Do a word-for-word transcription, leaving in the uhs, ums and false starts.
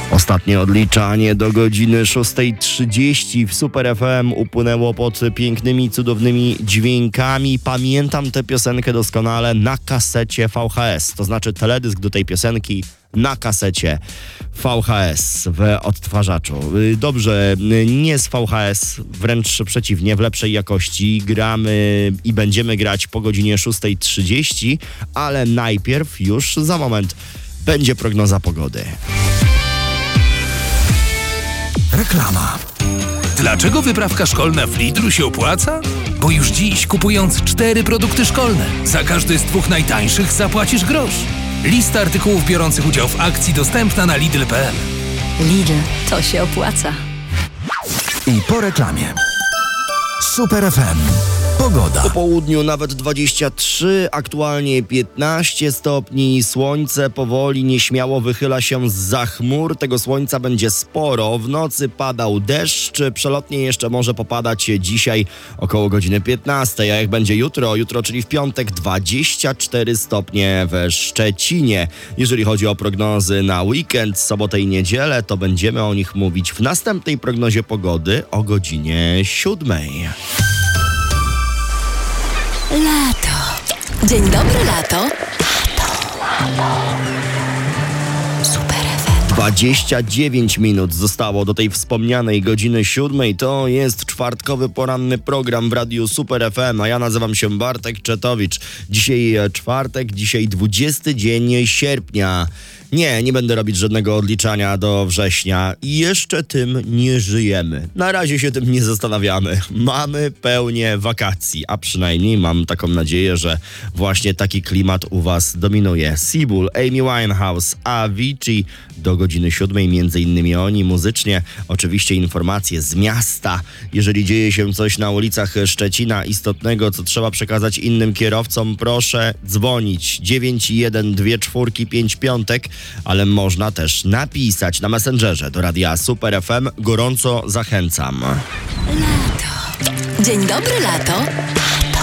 Ostatnie odliczanie do godziny szósta trzydzieści w Super F M upłynęło pod pięknymi, cudownymi dźwiękami. Pamiętam tę piosenkę doskonale na kasecie V H S, to znaczy teledysk do tej piosenki na kasecie V H S w odtwarzaczu. Dobrze, nie z V H S, wręcz przeciwnie, w lepszej jakości. Gramy i będziemy grać po godzinie szósta trzydzieści, ale najpierw już za moment będzie prognoza pogody. Reklama. Dlaczego wyprawka szkolna w Lidlu się opłaca? Bo już dziś, kupując cztery produkty szkolne, za każdy z dwóch najtańszych zapłacisz grosz. Lista artykułów biorących udział w akcji dostępna na lidl kropka p l. Lidl, to się opłaca. I po reklamie. Super F M. Pogoda. Po południu nawet dwadzieścia trzy, aktualnie piętnaście stopni. Słońce powoli, nieśmiało wychyla się zza chmur. Tego słońca będzie sporo. W nocy padał deszcz. Przelotnie jeszcze może popadać dzisiaj około godziny piętnastej. A jak będzie jutro? Jutro, czyli w piątek, dwadzieścia cztery stopnie we Szczecinie. Jeżeli chodzi o prognozy na weekend, sobotę i niedzielę, to będziemy o nich mówić w następnej prognozie pogody o godzinie siódmej. Lato. Dzień dobry, lato. Lato. Super F M. dwadzieścia dziewięć minut zostało do tej wspomnianej godziny siódmej. To jest czwartkowy poranny program w Radiu Super F M, a ja nazywam się Bartek Czetowicz. Dzisiaj czwartek, dzisiaj dwudziesty dzień sierpnia. Nie, nie będę robić żadnego odliczania do września i jeszcze tym nie żyjemy. Na razie się tym nie zastanawiamy. Mamy pełnię wakacji, a przynajmniej mam taką nadzieję, że właśnie taki klimat u was dominuje. Seabull, Amy Winehouse, Avicii do godziny siódmej, między innymi oni muzycznie. Oczywiście informacje z miasta. Jeżeli dzieje się coś na ulicach Szczecina istotnego, co trzeba przekazać innym kierowcom, proszę dzwonić dziewięć jeden dwa cztery pięć pięć, ale można też napisać na Messengerze do Radia Super F M. Gorąco zachęcam. Lato. Dzień dobry, lato.